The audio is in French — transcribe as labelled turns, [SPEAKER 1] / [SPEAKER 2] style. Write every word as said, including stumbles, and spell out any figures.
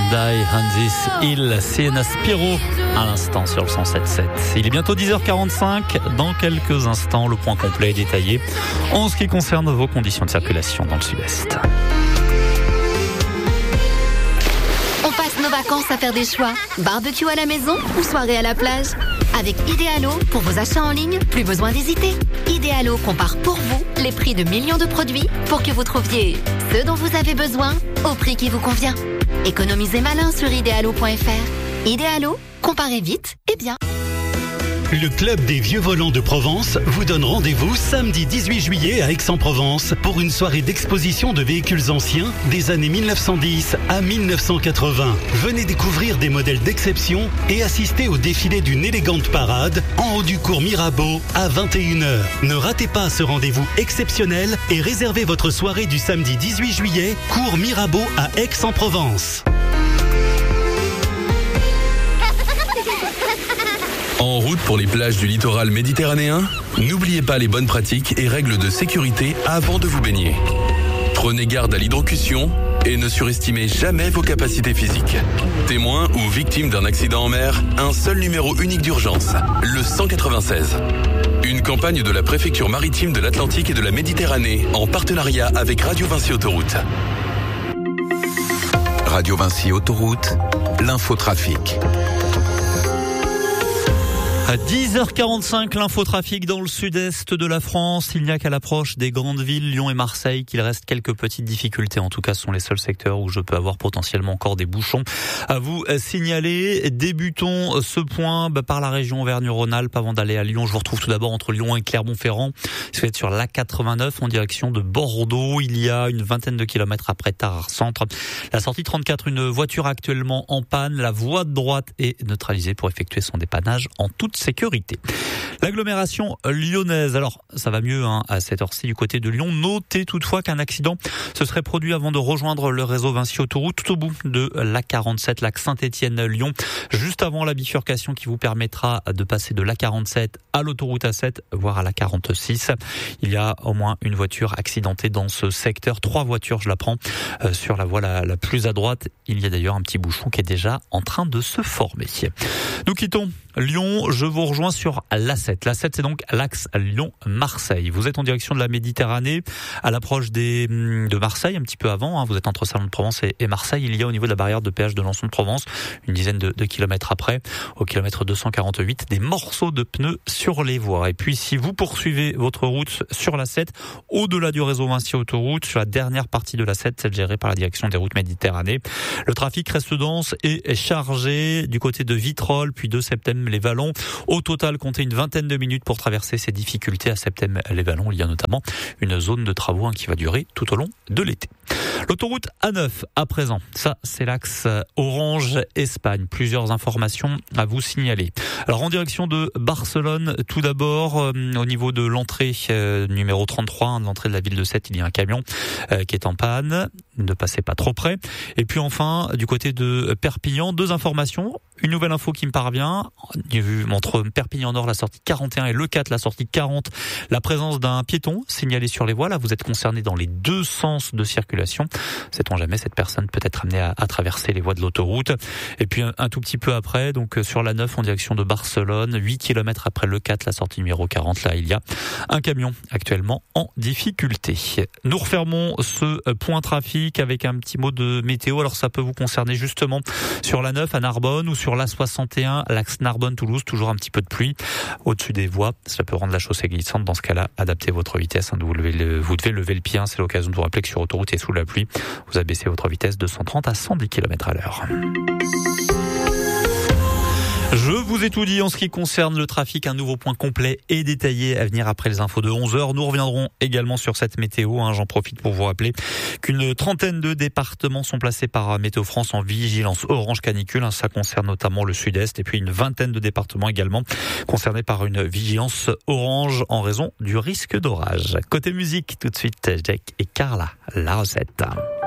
[SPEAKER 1] Die on this hill, Sienna Spiro, à l'instant sur le cent sept sept. Il est bientôt dix heures quarante-cinq. Dans quelques instants, le point complet est détaillé en ce qui concerne vos conditions de circulation dans le sud-est.
[SPEAKER 2] On passe nos vacances à faire des choix. Barbecue à la maison ou soirée à la plage? Avec Idealo, pour vos achats en ligne, plus besoin d'hésiter. Idealo compare pour vous les prix de millions de produits pour que vous trouviez ce dont vous avez besoin au prix qui vous convient. Économisez malin sur idealo point f r. Idealo, comparez vite et bien.
[SPEAKER 3] Le Club des Vieux Volants de Provence vous donne rendez-vous samedi dix-huit juillet à Aix-en-Provence pour une soirée d'exposition de véhicules anciens des années mille neuf cent dix à mille neuf cent quatre-vingts. Venez découvrir des modèles d'exception et assister au défilé d'une élégante parade en haut du cours Mirabeau à vingt et une heures. Ne ratez pas ce rendez-vous exceptionnel et réservez votre soirée du samedi dix-huit juillet, cours Mirabeau à Aix-en-Provence.
[SPEAKER 4] En route pour les plages du littoral méditerranéen, n'oubliez pas les bonnes pratiques et règles de sécurité avant de vous baigner. Prenez garde à l'hydrocution et ne surestimez jamais vos capacités physiques. Témoin ou victime d'un accident en mer, un seul numéro unique d'urgence, le cent quatre-vingt-seize. Une campagne de la préfecture maritime de l'Atlantique et de la Méditerranée en partenariat avec Radio Vinci Autoroute.
[SPEAKER 5] Radio Vinci Autoroute, l'infotrafic.
[SPEAKER 1] À dix heures quarante-cinq, l'infotrafic dans le sud-est de la France. Il n'y a qu'à l'approche des grandes villes, Lyon et Marseille, qu'il reste quelques petites difficultés. En tout cas, ce sont les seuls secteurs où je peux avoir potentiellement encore des bouchons à vous signaler. Débutons ce point bah, par la région Auvergne-Rhône-Alpes avant d'aller à Lyon. Je vous retrouve tout d'abord entre Lyon et Clermont-Ferrand. Si vous êtes sur l'A quatre-vingt-neuf en direction de Bordeaux, il y a une vingtaine de kilomètres après Tarare Centre. La sortie trente-quatre, une voiture actuellement en panne. La voie de droite est neutralisée pour effectuer son dépannage en toute sécurité. L'agglomération lyonnaise, alors ça va mieux hein, à cette heure-ci du côté de Lyon. Notez toutefois qu'un accident se serait produit avant de rejoindre le réseau Vinci Autoroute tout au bout de l'A quarante-sept, l'axe Saint-Étienne-Lyon, juste avant la bifurcation qui vous permettra de passer de l'A quarante-sept à l'autoroute A sept, voire à l'A quarante-six. Il y a au moins une voiture accidentée dans ce secteur, trois voitures, je la prends, euh, sur la voie la, la plus à droite. Il y a d'ailleurs un petit bouchon qui est déjà en train de se former. Nous quittons Lyon, je vous rejoins sur l'A sept. L'A sept, c'est donc l'axe Lyon-Marseille. Vous êtes en direction de la Méditerranée, à l'approche des, de Marseille, un petit peu avant. Hein, vous êtes entre Salon-de-Provence et, et Marseille. Il y a au niveau de la barrière de péage de Lançon-de-Provence, une dizaine de, de kilomètres après, au kilomètre deux cent quarante-huit, des morceaux de pneus sur les voies. Et puis, si vous poursuivez votre route sur l'A sept, au-delà du réseau Vinci Autoroute, sur la dernière partie de l'A sept, celle gérée par la direction des routes Méditerranée, le trafic reste dense et chargé du côté de Vitrolles, puis de Septème-les-Vallons. Au total, comptez une vingtaine de minutes pour traverser ces difficultés à Septème-les-Vallons. Il y a notamment une zone de travaux hein, qui va durer tout au long de l'été. L'autoroute A neuf, à présent, ça c'est l'axe Orange-Espagne. Plusieurs informations à vous signaler. Alors en direction de Barcelone, tout d'abord, euh, au niveau de l'entrée euh, numéro trente-trois, hein, de l'entrée de la ville de Sète, il y a un camion euh, qui est en panne. Ne passez pas trop près. Et puis enfin, du côté de Perpignan, deux informations. Une nouvelle info qui me parvient, entre Perpignan Nord, la sortie quarante et un, et Le quatre, la sortie quarante, la présence d'un piéton signalé sur les voies. Là, vous êtes concerné dans les deux sens de circulation. Sait-on jamais, cette personne peut être amenée à, à traverser les voies de l'autoroute. Et puis un, un tout petit peu après, donc sur la neuf en direction de Barcelone, huit kilomètres après Le quatre, la sortie numéro quarante, là il y a un camion actuellement en difficulté. Nous refermons ce point trafic avec un petit mot de météo. Alors ça peut vous concerner justement sur la neuf à Narbonne ou sur l'A soixante et un, l'axe Narbonne-Toulouse, toujours un petit peu de pluie au-dessus des voies. Ça peut rendre la chaussée glissante. Dans ce cas-là, adaptez votre vitesse. Vous, levez le, vous devez lever le pied. C'est l'occasion de vous rappeler que sur autoroute et sous la pluie, vous abaissez votre vitesse de cent trente à cent dix kilomètres à l'heure. Je vous ai tout dit en ce qui concerne le trafic. Un nouveau point complet et détaillé à venir après les infos de onze heures. Nous reviendrons également sur cette météo. Hein. J'en profite pour vous rappeler qu'une trentaine de départements sont placés par Météo France en vigilance orange canicule. Hein. Ça concerne notamment le sud-est. Et puis une vingtaine de départements également concernés par une vigilance orange en raison du risque d'orage. Côté musique, tout de suite, Jack et Carla, la recette.